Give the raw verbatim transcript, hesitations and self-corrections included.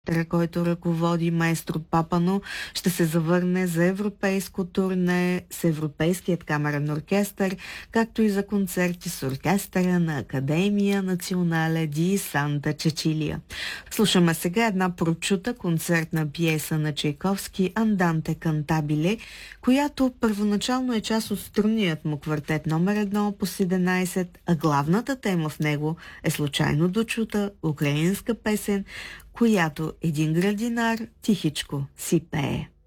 който ръководи маестро Папано, ще се завърне за европейско турне с Европейският камерен оркестър, както и за концерти с оркестъра на Академия Национале ди Санта Чечилия. Слушаме сега една прочута концертна пиеса на Чайковски «Анданте кантабиле», която първоначално е част от струнният му квартет номер едно по седемнайсет, а главната тема в него е случайно дочута украинска песен, която един градинар тихичко си пее.